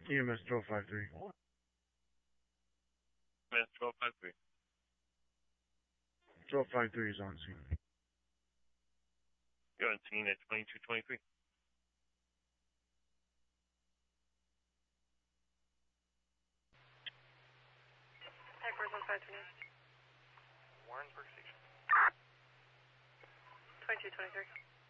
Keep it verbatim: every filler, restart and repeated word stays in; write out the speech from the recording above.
E M S twelve five three. E M S twelve five three. twelve five three is on scene. You're on scene at twenty-two twenty-three. Hi, person five twenty. Warrensburg Station. twenty-two twenty-three.